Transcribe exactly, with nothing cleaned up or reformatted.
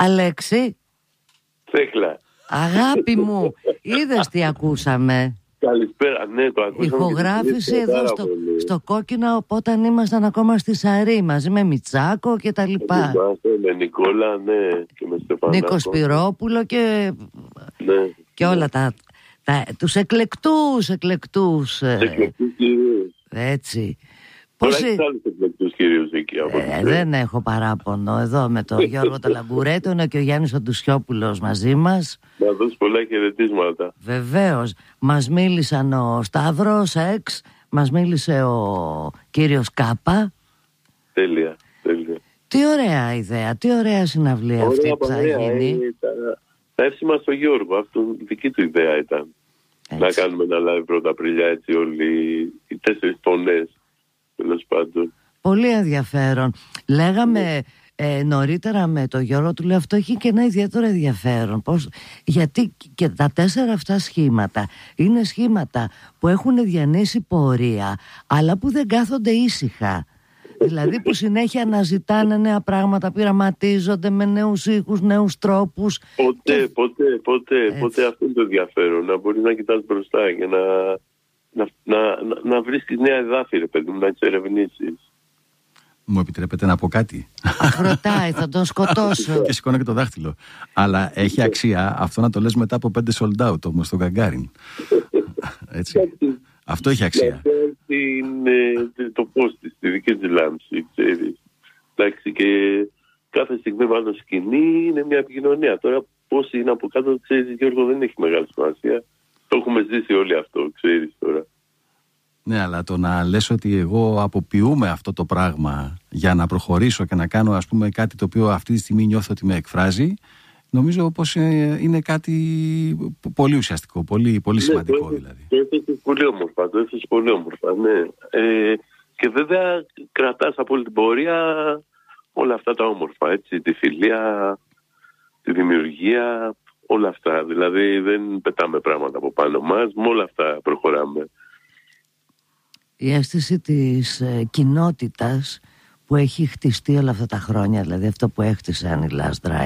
Αλέξη. Θέκλα. Αγάπη μου, είδες τι ακούσαμε? Καλησπέρα, ναι, το ακούσαμε. Ηχογράφηση εδώ στο, στο Κόκκινο όταν ήμασταν ακόμα στη Σαρή μαζί με Μιτσάκο και τα λοιπά. Είμαστε με Νικόλα, ναι, και με Στεφανάκο. Νίκο Σπυρόπουλο και, ναι, και όλα τα, τα, τους εκλεκτούς, εκλεκτούς. Εκλεκτούς κυρίους. Έτσι. Πώς έχεις άλλους εκλεκτούς κυρίους εκεί? Ε, δεν έχω παράπονο. Εδώ με τον Γιώργο το Λαμπουρέτο είναι και ο Γιάννης ο Ντουσιόπουλος μαζί μας. Να δώσει πολλά χαιρετίσματα. Βεβαίως. Μας μίλησαν ο Σταύρος Εξ, μας μίλησε ο κύριος Κάπα. Τέλεια, τέλεια. Τι ωραία ιδέα, τι ωραία συναυλία ωραία αυτή που θα γίνει. Ε, τα, τα εύσημα στο Γιώργο, αυτό δική του ιδέα ήταν. Έτσι. Να κάνουμε ένα live πρώτα Απριλιά, έτσι όλοι οι τέσσερις τονές, τέλος πάντων. Πολύ ενδιαφέρον. Λέγαμε ε, νωρίτερα με τον Γιώργο, του λέω αυτό έχει και ένα ιδιαίτερο ενδιαφέρον. Πώς, γιατί και τα τέσσερα αυτά σχήματα είναι σχήματα που έχουν διανύσει πορεία, αλλά που δεν κάθονται ήσυχα. Δηλαδή που συνέχεια αναζητάνε νέα πράγματα, πειραματίζονται με νέους ήχους, νέους τρόπους. Ποτέ, και... ποτέ, ποτέ, έτσι. ποτέ αυτό είναι το ενδιαφέρον. Να μπορείς να κοιτάς μπροστά και να, να, να, να, να βρίσκεις νέα εδάφη, ρε παιδί μου, να τις ερευνήσεις. Μου επιτρέπετε να πω κάτι? Αχ, ρωτάει, θα τον σκοτώσω. Και σηκώνω και το δάχτυλο. Αλλά έχει αξία αυτό να το λες μετά από πέντε sold out όμως στο Γκαγκάριν. Έτσι. Αυτό έχει αξία. Είναι το πώς της, τη δική της λάμψη, ξέρεις. Εντάξει, και κάθε στιγμή πάνω σκηνή είναι μια επικοινωνία. Τώρα πώς είναι από κάτω, ξέρεις, Γιώργο, δεν έχει μεγάλη σημασία. Το έχουμε ζήσει όλοι αυτό, ξέρεις τώρα. Ναι, αλλά το να λες ότι εγώ αποποιούμε αυτό το πράγμα για να προχωρήσω και να κάνω, ας πούμε, κάτι το οποίο αυτή τη στιγμή νιώθω ότι με εκφράζει, νομίζω πως είναι κάτι πολύ ουσιαστικό, πολύ, πολύ σημαντικό, ναι, δηλαδή. Το έθεσες πολύ όμορφα, το έθεσες πολύ όμορφα, ναι. Ε, και βέβαια κρατάς από όλη την πορεία όλα αυτά τα όμορφα, έτσι, τη φιλία, τη δημιουργία, όλα αυτά. Δηλαδή δεν πετάμε πράγματα από πάνω μας, με όλα αυτά προχωράμε. Η αίσθηση της ε, κοινότητας που έχει χτιστεί όλα αυτά τα χρόνια, δηλαδή αυτό που έχτισαν οι Last Drive,